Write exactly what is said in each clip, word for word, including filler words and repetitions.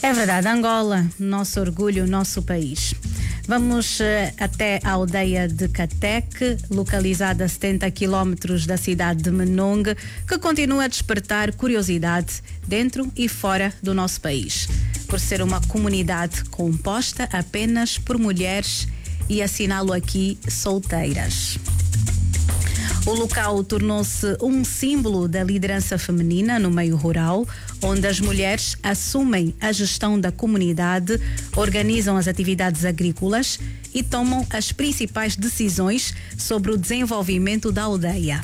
É verdade, Angola, nosso orgulho, nosso país. Vamos uh, até a aldeia de Cateque, localizada a setenta quilómetros da cidade de Menongue, que continua a despertar curiosidade dentro e fora do nosso país, por ser uma comunidade composta apenas por mulheres e, assinalo aqui, solteiras. O local tornou-se um símbolo da liderança feminina no meio rural, onde as mulheres assumem a gestão da comunidade, organizam as atividades agrícolas e tomam as principais decisões sobre o desenvolvimento da aldeia.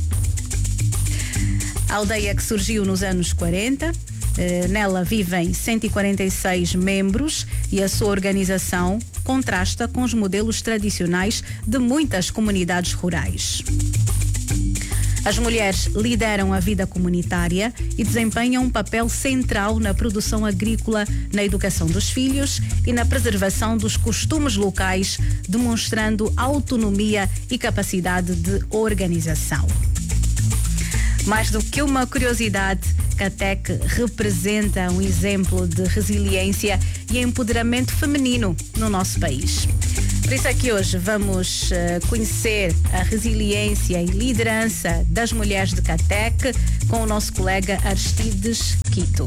A aldeia que surgiu nos anos quarenta, eh, nela vivem cento e quarenta e seis membros e a sua organização contrasta com os modelos tradicionais de muitas comunidades rurais. As mulheres lideram a vida comunitária e desempenham um papel central na produção agrícola, na educação dos filhos e na preservação dos costumes locais, demonstrando autonomia e capacidade de organização. Mais do que uma curiosidade, Cateque representa um exemplo de resiliência e empoderamento feminino no nosso país. Por isso é que hoje vamos uh, conhecer a resiliência e liderança das mulheres de Cateque com o nosso colega Aristides Quito.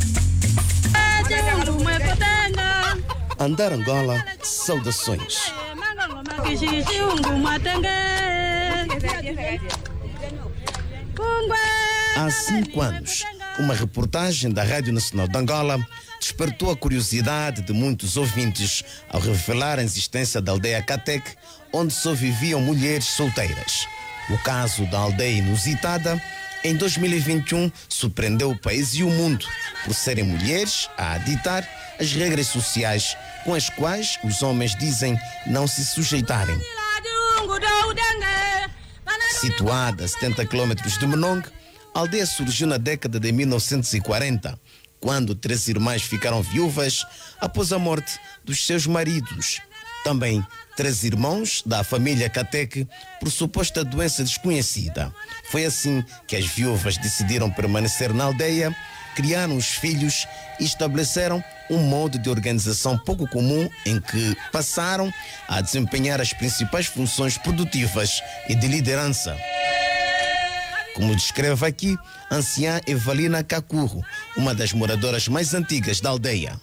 Andar Angola, saudações. Há cinco anos, uma reportagem da Rádio Nacional de Angola despertou a curiosidade de muitos ouvintes ao revelar a existência da aldeia Cateque, onde só viviam mulheres solteiras. O caso da aldeia inusitada, em dois mil e vinte e um, surpreendeu o país e o mundo por serem mulheres a ditar as regras sociais com as quais os homens dizem não se sujeitarem. Situada a setenta quilómetros de Menongue, a aldeia surgiu na década de mil novecentos e quarenta, quando três irmãs ficaram viúvas após a morte dos seus maridos. Também três irmãos da família Cateque por suposta doença desconhecida. Foi assim que as viúvas decidiram permanecer na aldeia, criaram os filhos e estabeleceram um modo de organização pouco comum em que passaram a desempenhar as principais funções produtivas e de liderança. Como descreve aqui a anciã Evalina Cacurro, uma das moradoras mais antigas da aldeia.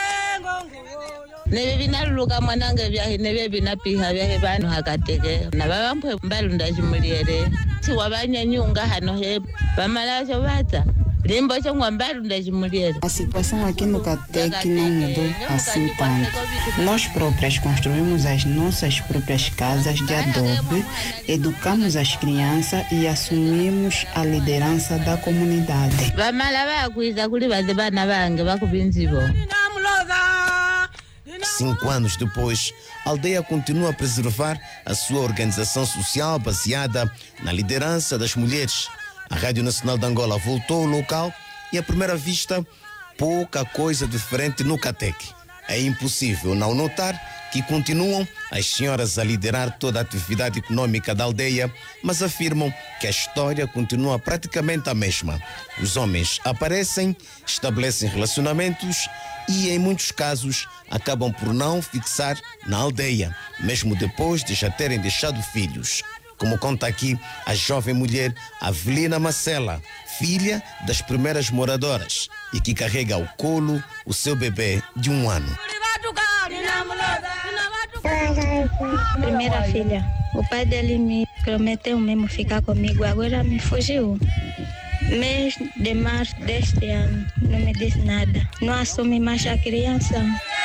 A situação aqui no Cateque não mudou assim tanto. Nós próprias construímos as nossas próprias casas de adobe, educamos as crianças e assumimos a liderança da comunidade. Cinco anos depois, a aldeia continua a preservar a sua organização social baseada na liderança das mulheres. A Rádio Nacional de Angola voltou ao local e, à primeira vista, pouca coisa diferente no Cateque. É impossível não notar que continuam as senhoras a liderar toda a atividade econômica da aldeia, mas afirmam que a história continua praticamente a mesma. Os homens aparecem, estabelecem relacionamentos e, em muitos casos, acabam por não fixar na aldeia, mesmo depois de já terem deixado filhos. Como conta aqui a jovem mulher Avelina Marcela, filha das primeiras moradoras e que carrega ao colo o seu bebê de um ano. Primeira filha, o pai dele me prometeu mesmo ficar comigo, agora me fugiu. Mês de março deste ano, não me disse nada, não assume mais a criança.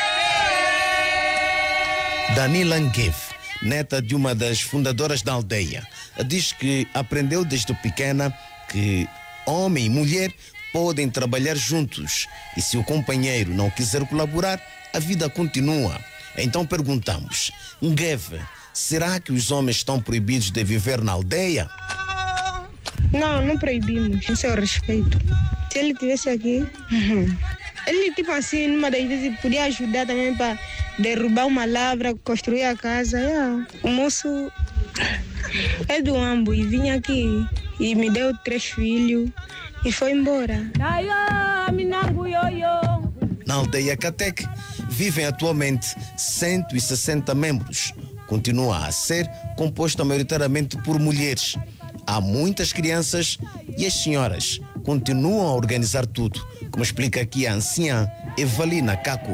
Danila Nguev, neta de uma das fundadoras da aldeia, diz que aprendeu desde pequena que homem e mulher podem trabalhar juntos e se o companheiro não quiser colaborar, a vida continua. Então perguntamos, Nguev, será que os homens estão proibidos de viver na aldeia? Não, não proibimos, isso é o respeito. Se ele estivesse aqui, ele tipo assim, numa das vezes podia ajudar também para derrubar uma lavra, construir a casa. Yeah. O moço é do Ambo e vinha aqui e me deu três filhos e foi embora. Na aldeia Catec vivem atualmente cento e sessenta membros. Continua a ser composta maioritariamente por mulheres. Há muitas crianças e as senhoras continuam a organizar tudo, como explica aqui a anciã Evalina Caco.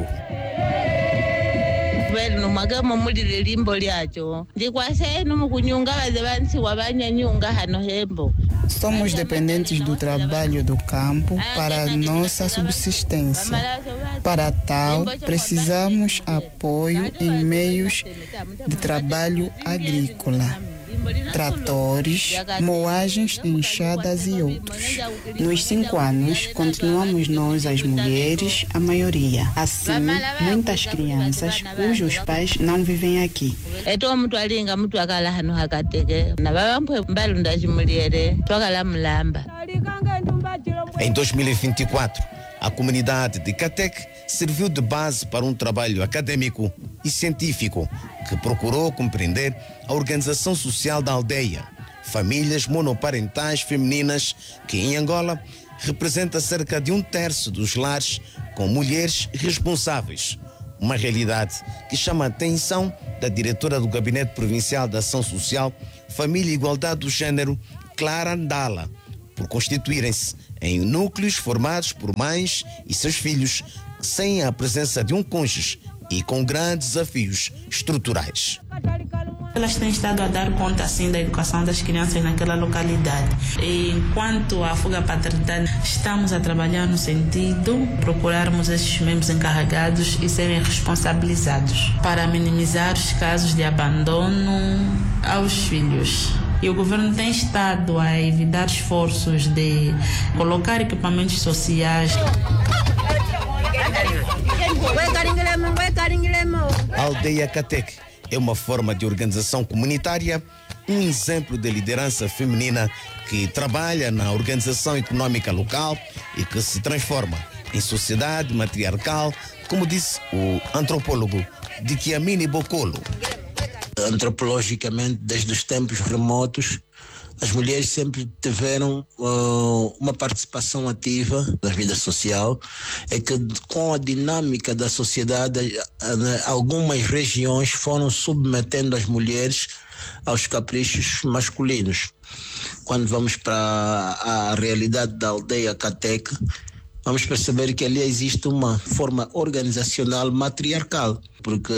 Somos dependentes do trabalho do campo para a nossa subsistência. Para tal, precisamos apoio em meios de trabalho agrícola, tratores, moagens, enxadas e outros. Nos cinco anos, continuamos nós, as mulheres, a maioria. Assim, muitas crianças cujos pais não vivem aqui. Em dois mil e vinte e quatro, a comunidade de Catec serviu de base para um trabalho acadêmico e científico que procurou compreender a organização social da aldeia, famílias monoparentais femininas que em Angola representa cerca de um terço dos lares com mulheres responsáveis. Uma realidade que chama a atenção da diretora do Gabinete Provincial de Ação Social, Família e Igualdade do Gênero, Clara Ndala, por constituírem-se em núcleos formados por mães e seus filhos, sem a presença de um cônjuge e com grandes desafios estruturais. Elas têm estado a dar conta assim da educação das crianças naquela localidade. E enquanto a fuga paternidade, estamos a trabalhar no sentido de procurarmos esses membros encarregados e serem responsabilizados para minimizar os casos de abandono aos filhos. E o governo tem estado a evitar esforços de colocar equipamentos sociais. A aldeia Catec é uma forma de organização comunitária, um exemplo de liderança feminina que trabalha na organização econômica local e que se transforma em sociedade matriarcal, como disse o antropólogo Dikiamini Bokolo. Antropologicamente, desde os tempos remotos, as mulheres sempre tiveram uh, uma participação ativa na vida social. É que com a dinâmica da sociedade, uh, algumas regiões foram submetendo as mulheres aos caprichos masculinos. Quando vamos para a realidade da aldeia Catec, vamos perceber que ali existe uma forma organizacional matriarcal, porque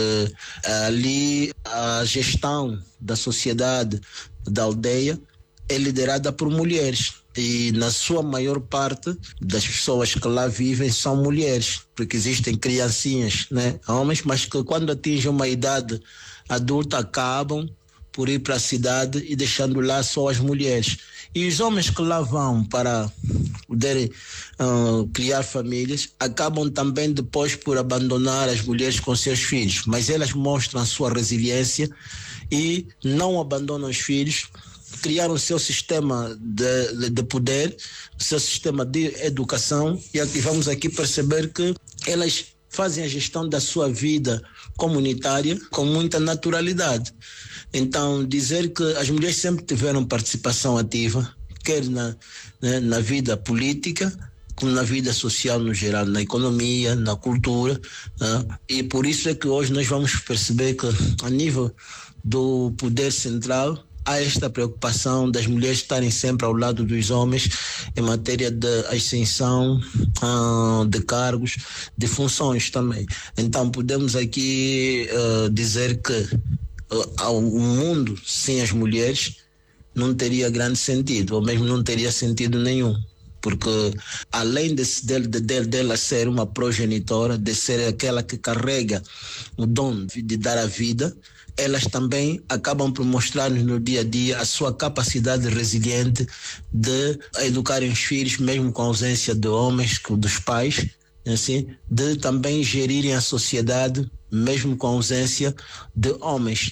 ali a gestão da sociedade, da aldeia, é liderada por mulheres. E na sua maior parte das pessoas que lá vivem são mulheres, porque existem criancinhas, né, homens, mas que quando atingem uma idade adulta acabam por ir para a cidade e deixando lá só as mulheres. E os homens que lá vão para poderem uh, criar famílias acabam também depois por abandonar as mulheres com seus filhos, mas elas mostram a sua resiliência e não abandonam os filhos, criaram o seu sistema de, de, de poder, o seu sistema de educação, e aqui vamos aqui perceber que elas fazem a gestão da sua vida comunitária com muita naturalidade. Então, dizer que as mulheres sempre tiveram participação ativa, quer na, né, na vida política, como na vida social no geral, na economia, na cultura, né? E por isso é que hoje nós vamos perceber que, a nível do poder central, há esta preocupação das mulheres estarem sempre ao lado dos homens em matéria de ascensão uh, de cargos, de funções também. Então, podemos aqui uh, dizer que uh, um mundo sem as mulheres não teria grande sentido, ou mesmo não teria sentido nenhum. Porque além de, de, de, dela ser uma progenitora, de ser aquela que carrega o dom de dar a vida, elas também acabam por mostrar-nos no dia a dia a sua capacidade resiliente de educarem os filhos, mesmo com a ausência de homens, dos pais, assim, de também gerirem a sociedade, mesmo com a ausência de homens.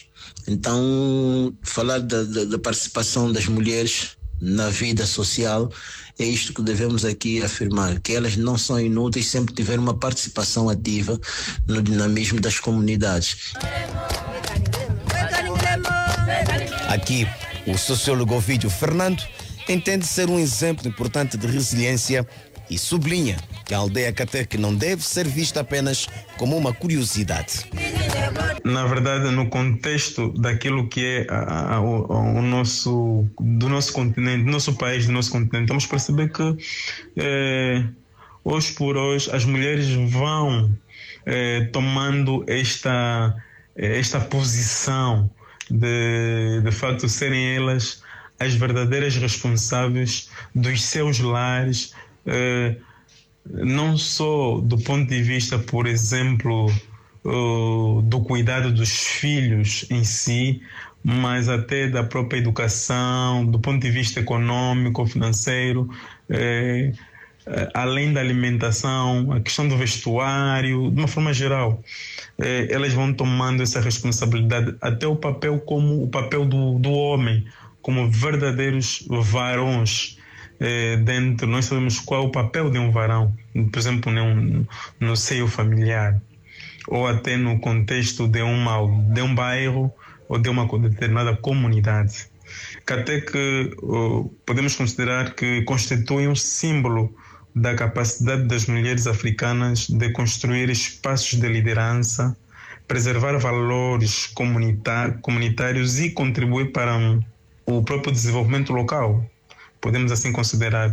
Então, falar da, da, da participação das mulheres na vida social é isto que devemos aqui afirmar, que elas não são inúteis, sempre tiveram uma participação ativa no dinamismo das comunidades. Aqui, o sociólogo Ovídio Fernando entende ser um exemplo importante de resiliência e sublinha que a aldeia Cateque não deve ser vista apenas como uma curiosidade. Na verdade, no contexto daquilo que é a, a, o, o nosso, do nosso continente, do nosso país, do nosso continente, vamos perceber que é, hoje por hoje as mulheres vão é, tomando esta, esta posição de, de facto serem elas as verdadeiras responsáveis dos seus lares, eh, não só do ponto de vista, por exemplo, uh, do cuidado dos filhos em si, mas até da própria educação, do ponto de vista econômico, financeiro, eh, além da alimentação, a questão do vestuário, de uma forma geral. Eh, elas vão tomando essa responsabilidade, até o papel como o papel do, do homem, como verdadeiros varões eh, dentro. Nós sabemos qual é o papel de um varão, por exemplo, no, no seio familiar, ou até no contexto de, uma, de um bairro ou de uma determinada comunidade. Que até que uh, podemos considerar que constitui um símbolo da capacidade das mulheres africanas de construir espaços de liderança, preservar valores comunitários e contribuir para um, o próprio desenvolvimento local, podemos assim considerar.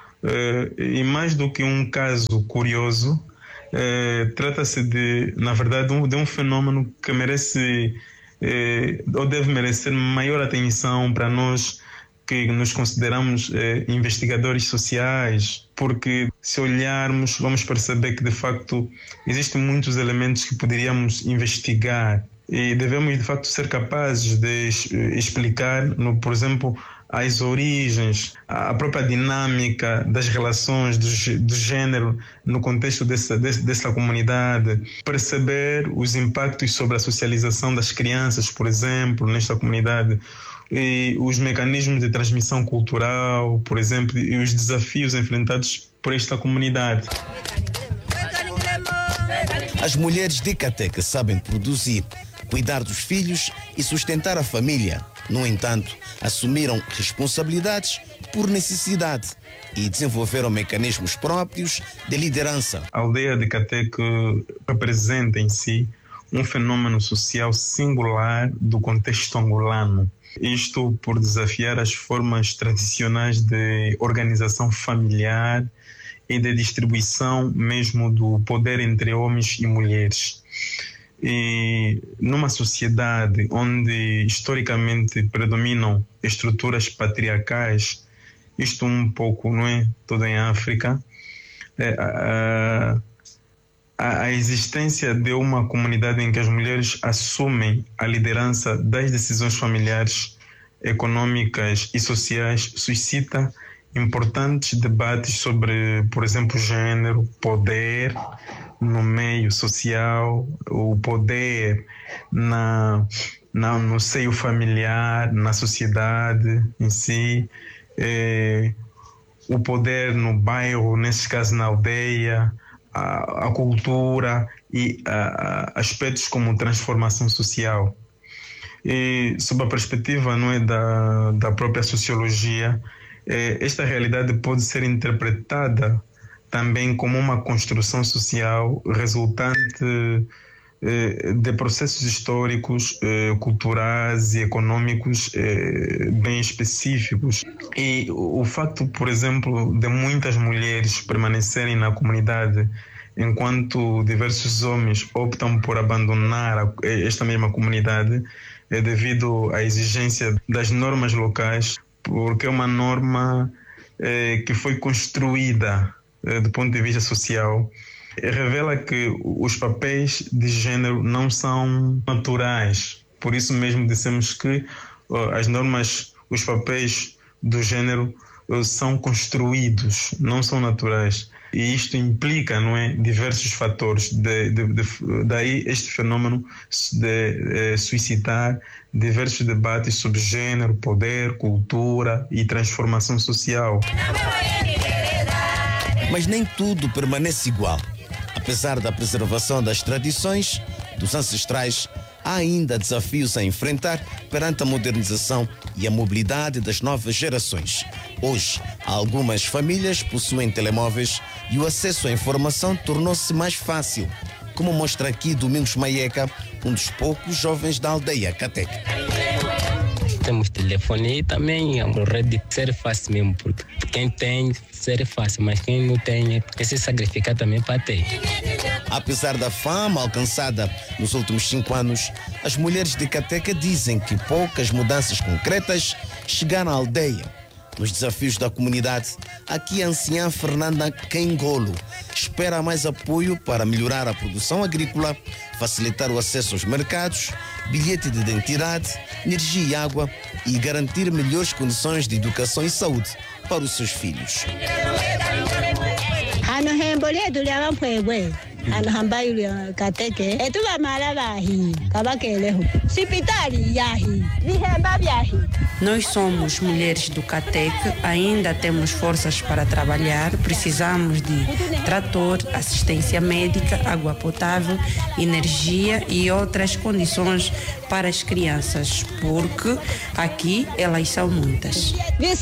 Uh, e mais do que um caso curioso, uh, trata-se de, na verdade, um, de um fenômeno que merece, uh, ou deve merecer maior atenção para nós que nos consideramos uh, investigadores sociais, porque se olharmos vamos perceber que de facto existem muitos elementos que poderíamos investigar e devemos de facto ser capazes de explicar, no, por exemplo, as origens, a própria dinâmica das relações do, do género no contexto dessa, dessa comunidade, perceber os impactos sobre a socialização das crianças, por exemplo, nesta comunidade, e os mecanismos de transmissão cultural, por exemplo, e os desafios enfrentados por esta comunidade. As mulheres de Cateque sabem produzir, cuidar dos filhos e sustentar a família. No entanto, assumiram responsabilidades por necessidade e desenvolveram mecanismos próprios de liderança. A aldeia de Cateque representa em si um fenômeno social singular do contexto angolano. Isto por desafiar as formas tradicionais de organização familiar e de distribuição mesmo do poder entre homens e mulheres. E numa sociedade onde historicamente predominam estruturas patriarcais, isto um pouco, não é, toda em África, é, a, a, a existência de uma comunidade em que as mulheres assumem a liderança das decisões familiares, econômicas e sociais suscita importantes debates sobre, por exemplo, gênero, poder no meio social, o poder na, na, no seio familiar, na sociedade em si, eh, o poder no bairro, nesse caso na aldeia, a, a cultura e a, a aspectos como transformação social. E sob a perspectiva, não é, da, da própria sociologia, eh, esta realidade pode ser interpretada também como uma construção social resultante eh, de processos históricos, eh, culturais e econômicos eh, bem específicos. E o, o facto, por exemplo, de muitas mulheres permanecerem na comunidade enquanto diversos homens optam por abandonar a, esta mesma comunidade é devido à exigência das normas locais, porque é uma norma eh, que foi construída do ponto de vista social, revela que os papéis de género não são naturais. Por isso mesmo dissemos que uh, as normas, os papéis do género uh, são construídos, não são naturais. E isto implica, não é, diversos fatores. De, de, de, daí este fenômeno de, de suscitar diversos debates sobre género, poder, cultura e transformação social. Mas nem tudo permanece igual. Apesar da preservação das tradições dos ancestrais, há ainda desafios a enfrentar perante a modernização e a mobilidade das novas gerações. Hoje, algumas famílias possuem telemóveis e o acesso à informação tornou-se mais fácil, como mostra aqui Domingos Maieca, um dos poucos jovens da aldeia Cateque. Temos telefone e também a rede ser fácil mesmo, porque quem tem ser fácil, mas quem não tem precisa sacrificar também para ter. Apesar da fama alcançada nos últimos cinco anos, as mulheres de Cateque dizem que poucas mudanças concretas chegaram à aldeia. Nos desafios da comunidade, aqui a anciã Fernanda Kengolo espera mais apoio para melhorar a produção agrícola, facilitar o acesso aos mercados, bilhete de identidade, energia e água e garantir melhores condições de educação e saúde para os seus filhos. Nós somos mulheres do Cateque, ainda temos forças para trabalhar, precisamos de trator, assistência médica, água potável, energia e outras condições para as crianças, porque aqui elas são muitas.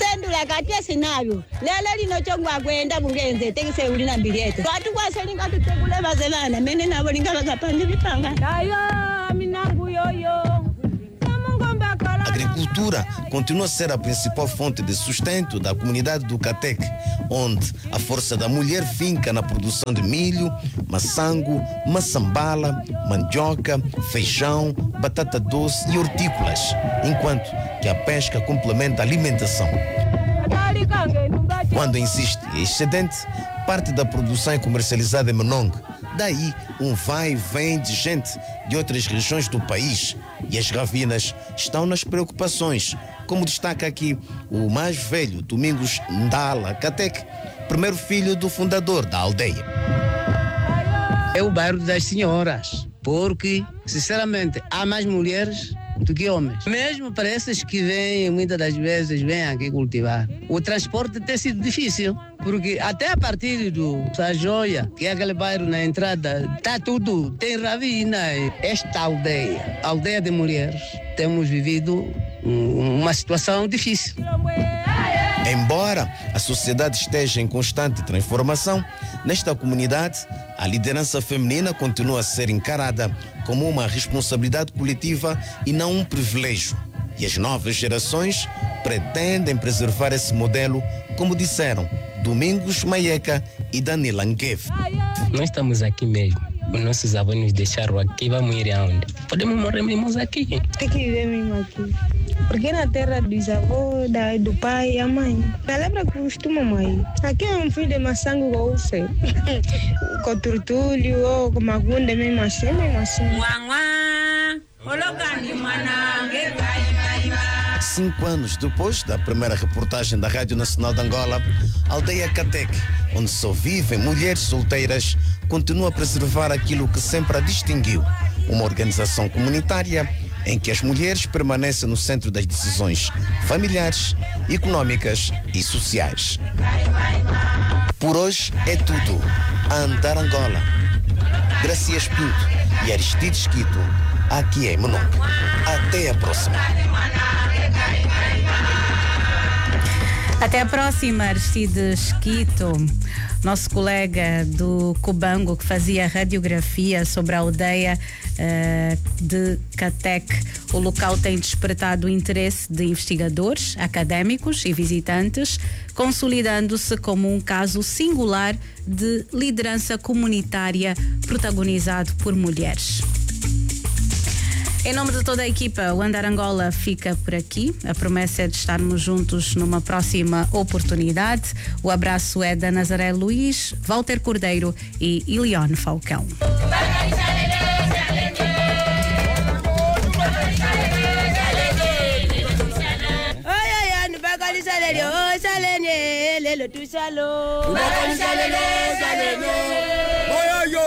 A agricultura continua a ser a principal fonte de sustento da comunidade do Cateque, onde a força da mulher finca na produção de milho, maçango, maçambala, mandioca, feijão, batata doce e hortícolas, enquanto que a pesca complementa a alimentação. Quando existe excedente, parte da produção é comercializada em Monongue. Daí um vai e vem de gente de outras regiões do país. E as ravinas estão nas preocupações, como destaca aqui o mais velho, Domingos Ndala Cateque, primeiro filho do fundador da aldeia. É o bairro das senhoras, porque, sinceramente, há mais mulheres do que homens. Mesmo para esses que vêm, muitas das vezes, vêm aqui cultivar. O transporte tem sido difícil, porque até a partir do Sajoia, que é aquele bairro na entrada, está tudo, tem ravina. Esta aldeia, aldeia de mulheres, temos vivido uma situação difícil. Embora a sociedade esteja em constante transformação, nesta comunidade, a liderança feminina continua a ser encarada como uma responsabilidade coletiva e não um privilégio. E as novas gerações pretendem preservar esse modelo, como disseram Domingos Maieca e Danila Ngev. Nós estamos aqui mesmo. Os nossos avós nos deixaram aqui, vamos ir aonde? Podemos morrer mesmo aqui. Tem que viver mesmo aqui. Porque na terra dos avós, da, do pai e a mãe. Eu lembro que costuma mãe. Aqui é um filho de maçango com o sei. Com turtulho ou com magunda, mesmo assim, mesmo assim. Cinco anos depois da primeira reportagem da Rádio Nacional de Angola, a aldeia Cateque, onde só vivem mulheres solteiras, continua a preservar aquilo que sempre a distinguiu: uma organização comunitária em que as mulheres permanecem no centro das decisões familiares, econômicas e sociais. Por hoje é tudo. A Andar Angola. Gracias Pinto e Aristides Quito, aqui em Monongue. Até a próxima. Até a próxima, Aristides Quito, nosso colega do Cubango, que fazia radiografia sobre a aldeia uh, de Cateque. O local tem despertado o interesse de investigadores, académicos e visitantes, consolidando-se como um caso singular de liderança comunitária protagonizado por mulheres. Em nome de toda a equipa, o Andar Angola fica por aqui. A promessa é de estarmos juntos numa próxima oportunidade. O abraço é da Nazaré Luiz, Walter Cordeiro e Ilione Falcão.